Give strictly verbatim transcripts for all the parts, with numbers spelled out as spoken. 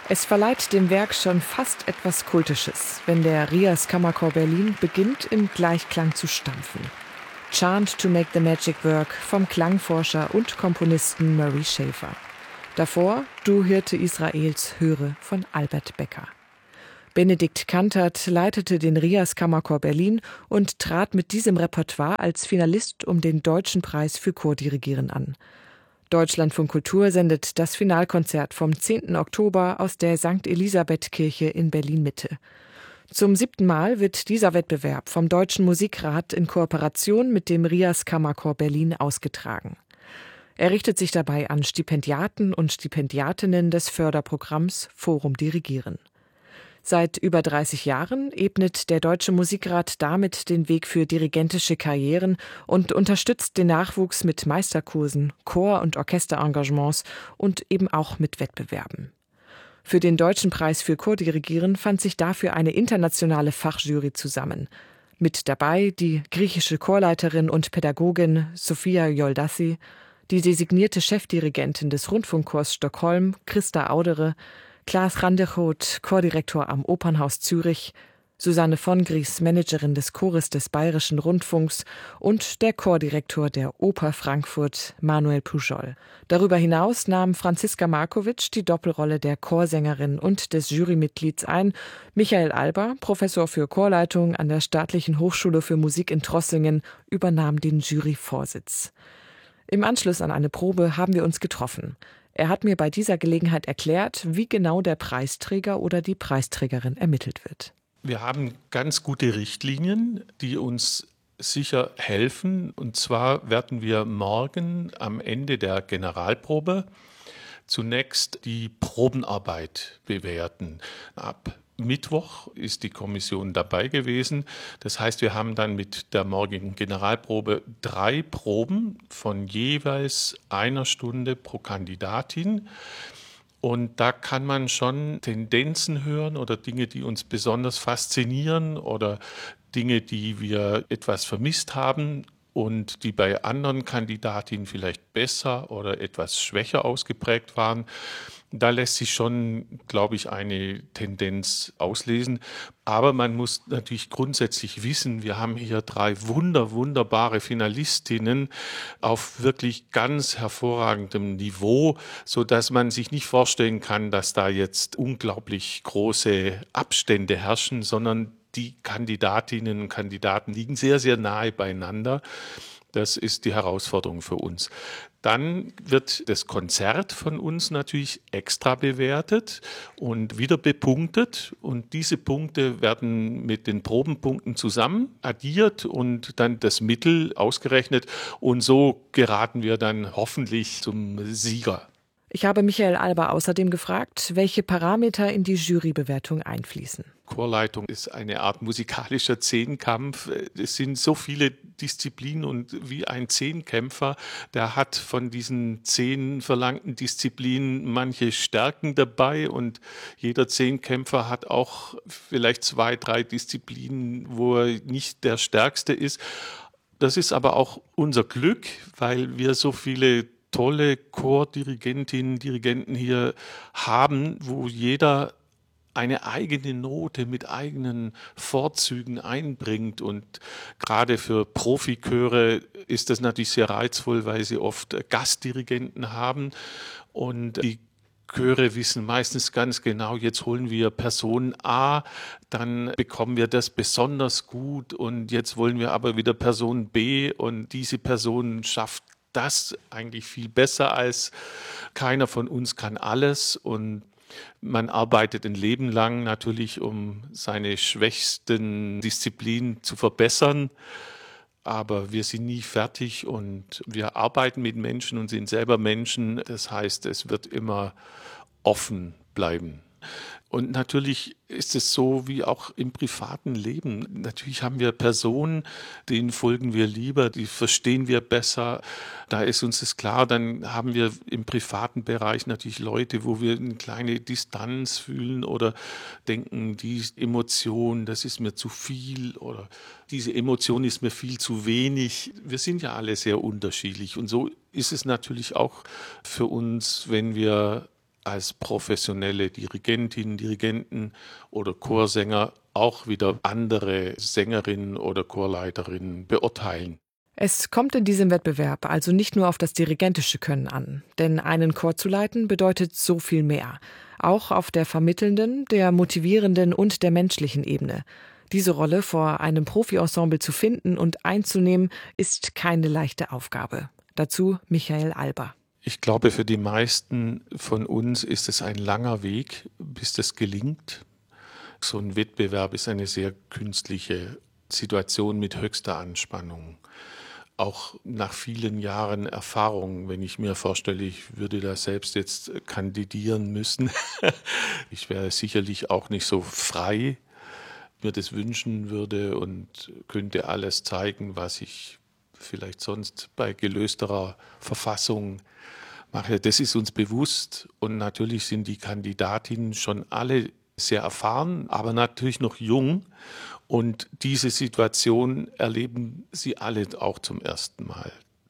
Es verleiht dem Werk schon fast etwas Kultisches, wenn der Rias Kammerchor Berlin beginnt, im Gleichklang zu stampfen. Chant to make the magic work vom Klangforscher und Komponisten Murray Schafer. Davor Du Hirte Israels höre von Albert Becker. Benedikt Kantert leitete den Rias Kammerchor Berlin und trat mit diesem Repertoire als Finalist um den Deutschen Preis für Chordirigieren an. Deutschlandfunk Kultur sendet das Finalkonzert vom zehnten Oktober aus der Sankt Elisabeth-Kirche in Berlin-Mitte. Zum siebten Mal wird dieser Wettbewerb vom Deutschen Musikrat in Kooperation mit dem Rias Kammerchor Berlin ausgetragen. Er richtet sich dabei an Stipendiaten und Stipendiatinnen des Förderprogramms Forum Dirigieren. Seit über dreißig Jahren ebnet der Deutsche Musikrat damit den Weg für dirigentische Karrieren und unterstützt den Nachwuchs mit Meisterkursen, Chor- und Orchesterengagements und eben auch mit Wettbewerben. Für den Deutschen Preis für Chordirigieren fand sich dafür eine internationale Fachjury zusammen. Mit dabei die griechische Chorleiterin und Pädagogin Sophia Yoldassi, die designierte Chefdirigentin des Rundfunkchors Stockholm, Christa Audere, Klaas Randechoot, Chordirektor am Opernhaus Zürich, Susanne von Gries, Managerin des Chores des Bayerischen Rundfunks und der Chordirektor der Oper Frankfurt, Manuel Pujol. Darüber hinaus nahm Franziska Markovic die Doppelrolle der Chorsängerin und des Jurymitglieds ein. Michael Alber, Professor für Chorleitung an der Staatlichen Hochschule für Musik in Trossingen, übernahm den Juryvorsitz. Im Anschluss an eine Probe haben wir uns getroffen. Er hat mir bei dieser Gelegenheit erklärt, wie genau der Preisträger oder die Preisträgerin ermittelt wird. Wir haben ganz gute Richtlinien, die uns sicher helfen. Und zwar werden wir morgen am Ende der Generalprobe zunächst die Probenarbeit bewerten. Ab Mittwoch ist die Kommission dabei gewesen. Das heißt, wir haben dann mit der morgigen Generalprobe drei Proben von jeweils einer Stunde pro Kandidatin. Und da kann man schon Tendenzen hören oder Dinge, die uns besonders faszinieren oder Dinge, die wir etwas vermisst haben und die bei anderen Kandidatinnen vielleicht besser oder etwas schwächer ausgeprägt waren. Da lässt sich schon, glaube ich, eine Tendenz auslesen. Aber man muss natürlich grundsätzlich wissen, wir haben hier drei wunder, wunderbare Finalistinnen auf wirklich ganz hervorragendem Niveau, sodass man sich nicht vorstellen kann, dass da jetzt unglaublich große Abstände herrschen, sondern die Kandidatinnen und Kandidaten liegen sehr, sehr nahe beieinander. Das ist die Herausforderung für uns. Dann wird das Konzert von uns natürlich extra bewertet und wieder bepunktet. Und diese Punkte werden mit den Probenpunkten zusammen addiert und dann das Mittel ausgerechnet. Und so geraten wir dann hoffentlich zum Sieger. Ich habe Michael Alber außerdem gefragt, welche Parameter in die Jurybewertung einfließen. Chorleitung ist eine Art musikalischer Zehnkampf. Es sind so viele Disziplinen und wie ein Zehnkämpfer, der hat von diesen zehn verlangten Disziplinen manche Stärken dabei und jeder Zehnkämpfer hat auch vielleicht zwei, drei Disziplinen, wo er nicht der Stärkste ist. Das ist aber auch unser Glück, weil wir so viele tolle Chordirigentinnen, Dirigenten hier haben, wo jeder eine eigene Note mit eigenen Vorzügen einbringt. Und gerade für Profichöre ist das natürlich sehr reizvoll, weil sie oft Gastdirigenten haben. Und die Chöre wissen meistens ganz genau, jetzt holen wir Person A, dann bekommen wir das besonders gut und jetzt wollen wir aber wieder Person B und diese Person schafft das eigentlich viel besser als keiner von uns kann alles und man arbeitet ein Leben lang natürlich, um seine schwächsten Disziplinen zu verbessern. Aber wir sind nie fertig und wir arbeiten mit Menschen und sind selber Menschen. Das heißt, es wird immer offen bleiben. Und natürlich ist es so wie auch im privaten Leben. Natürlich haben wir Personen, denen folgen wir lieber, die verstehen wir besser. Da ist uns das klar. Dann haben wir im privaten Bereich natürlich Leute, wo wir eine kleine Distanz fühlen oder denken, die Emotion, das ist mir zu viel oder diese Emotion ist mir viel zu wenig. Wir sind ja alle sehr unterschiedlich. Und so ist es natürlich auch für uns, wenn wir als professionelle Dirigentinnen, Dirigenten oder Chorsänger auch wieder andere Sängerinnen oder Chorleiterinnen beurteilen. Es kommt in diesem Wettbewerb also nicht nur auf das dirigentische Können an, denn einen Chor zu leiten bedeutet so viel mehr. Auch auf der vermittelnden, der motivierenden und der menschlichen Ebene. Diese Rolle vor einem Profi-Ensemble zu finden und einzunehmen, ist keine leichte Aufgabe. Dazu Michael Alber. Ich glaube, für die meisten von uns ist es ein langer Weg, bis das gelingt. So ein Wettbewerb ist eine sehr künstliche Situation mit höchster Anspannung. Auch nach vielen Jahren Erfahrung, wenn ich mir vorstelle, ich würde da selbst jetzt kandidieren müssen. Ich wäre sicherlich auch nicht so frei, mir das wünschen würde und könnte alles zeigen, was ich vielleicht sonst bei gelösterer Verfassung mache. Das ist uns bewusst und natürlich sind die Kandidatinnen schon alle sehr erfahren, aber natürlich noch jung. Und diese Situation erleben sie alle auch zum ersten Mal.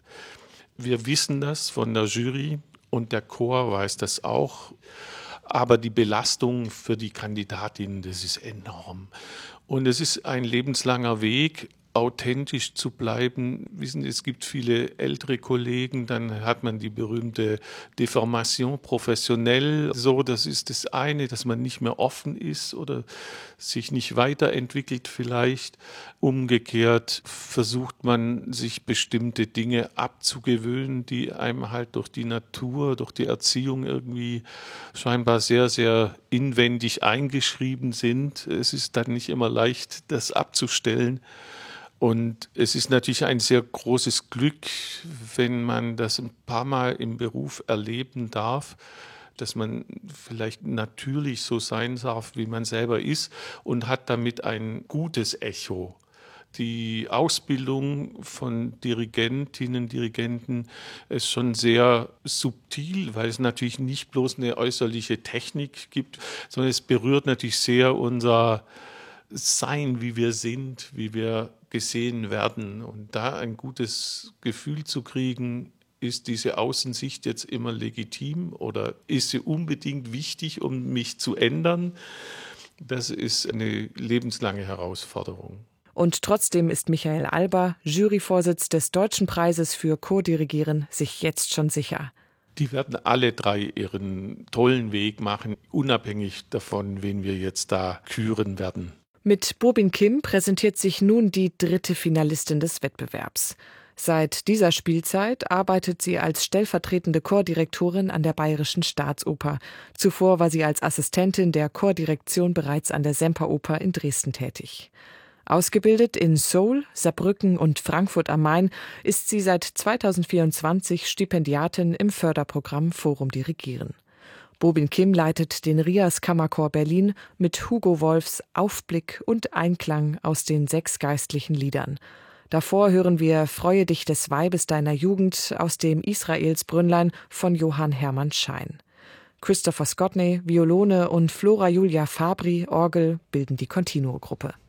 Wir wissen das von der Jury und der Chor weiß das auch. Aber die Belastung für die Kandidatinnen, das ist enorm. Und es ist ein lebenslanger Weg, authentisch zu bleiben. Wissen Sie, es gibt viele ältere Kollegen, dann hat man die berühmte Deformation professionell. So, das ist das eine, dass man nicht mehr offen ist oder sich nicht weiterentwickelt vielleicht. Umgekehrt versucht man, sich bestimmte Dinge abzugewöhnen, die einem halt durch die Natur, durch die Erziehung irgendwie scheinbar sehr, sehr inwendig eingeschrieben sind. Es ist dann nicht immer leicht, das abzustellen. Und es ist natürlich ein sehr großes Glück, wenn man das ein paar Mal im Beruf erleben darf, dass man vielleicht natürlich so sein darf, wie man selber ist und hat damit ein gutes Echo. Die Ausbildung von Dirigentinnen, Dirigenten ist schon sehr subtil, weil es natürlich nicht bloß eine äußerliche Technik gibt, sondern es berührt natürlich sehr unser Sein, wie wir sind, wie wir gesehen werden. Und da ein gutes Gefühl zu kriegen, ist diese Außensicht jetzt immer legitim oder ist sie unbedingt wichtig, um mich zu ändern? Das ist eine lebenslange Herausforderung. Und trotzdem ist Michael Alber, Juryvorsitz des Deutschen Preises für Chordirigieren, sich jetzt schon sicher. Die werden alle drei ihren tollen Weg machen, unabhängig davon, wen wir jetzt da küren werden. Mit Bobin Kim präsentiert sich nun die dritte Finalistin des Wettbewerbs. Seit dieser Spielzeit arbeitet sie als stellvertretende Chordirektorin an der Bayerischen Staatsoper. Zuvor war sie als Assistentin der Chordirektion bereits an der Semperoper in Dresden tätig. Ausgebildet in Seoul, Saarbrücken und Frankfurt am Main ist sie seit zweitausendvierundzwanzig Stipendiatin im Förderprogramm Forum Dirigieren. Bobin Kim leitet den Rias Kammerchor Berlin mit Hugo Wolfs Aufblick und Einklang aus den sechs geistlichen Liedern. Davor hören wir Freue dich des Weibes deiner Jugend aus dem Israelsbrünnlein von Johann Hermann Schein. Christopher Scotney, Violone und Flora Julia Fabri, Orgel bilden die Continuo-Gruppe.